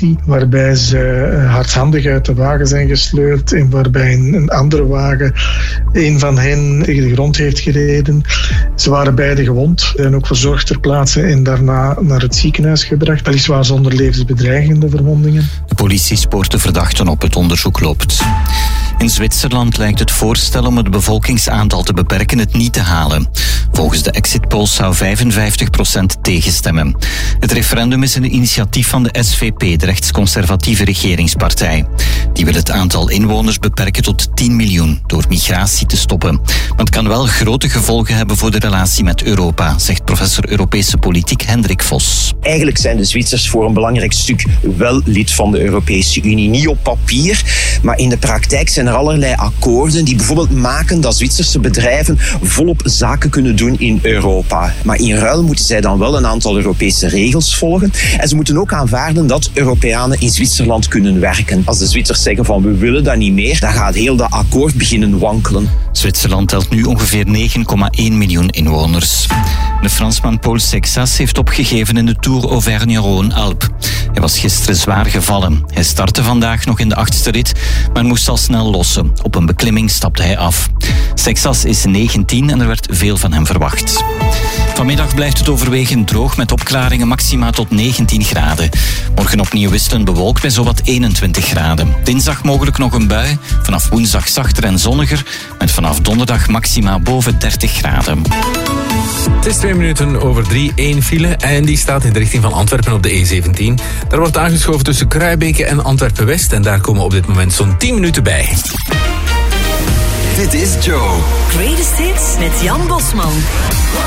politie, waarbij ze hardhandig uit de wagen zijn gesleurd en waarbij een andere wagen een van hen tegen de grond heeft gereden. Ze waren beide gewond, ze zijn ook verzorgd ter plaatse en daarna naar het ziekenhuis gebracht, weliswaar zonder levensbedreigende verwondingen. De politie spoort de verdachten op, het onderzoek loopt. In Zwitserland lijkt het voorstel om het bevolkingsaantal te beperken het niet te halen. Volgens de exit polls zou 55% tegenstemmen. Het referendum is een initiatief van de SVP, de rechtsconservatieve regeringspartij. Die wil het aantal inwoners beperken tot 10 miljoen door migratie te stoppen. Maar het kan wel grote gevolgen hebben voor de relatie met Europa, zegt professor Europese politiek Hendrik Vos. Eigenlijk zijn de Zwitsers voor een belangrijk stuk wel lid van de Europese Unie. Niet op papier, maar in de praktijk zijn er allerlei akkoorden die bijvoorbeeld maken dat Zwitserse bedrijven volop zaken kunnen doen in Europa. Maar in ruil moeten zij dan wel een aantal Europese regels volgen. En ze moeten ook aanvaarden dat Europeanen in Zwitserland kunnen werken. Als de Zwitsers zeggen van we willen dat niet meer, dan gaat heel dat akkoord beginnen wankelen. Zwitserland telt nu ongeveer 9,1 miljoen inwoners. De Fransman Paul Sexas heeft opgegeven in de Tour Auvergne-Rhône-Alpes. Hij was gisteren zwaar gevallen. Hij startte vandaag nog in de 8e rit, maar moest al snel lossen. Op een beklimming stapte hij af. Sexas is 19 en er werd veel van hem verwacht. Vanmiddag blijft het overwegend droog met opklaringen maxima tot 19 graden. Morgen opnieuw wisselend bewolkt bij zowat 21 graden. Dinsdag mogelijk nog een bui. Vanaf woensdag zachter en zonniger. Met vanaf donderdag maxima boven 30 graden. Het is 2 minuten over 3, 1 file en die staat in de richting van Antwerpen op de E17. Daar wordt aangeschoven tussen Kruibeke en Antwerpen-West en daar komen op dit moment zo'n 10 minuten bij. Dit is Joe. Greatest Hits met Jan Bosman.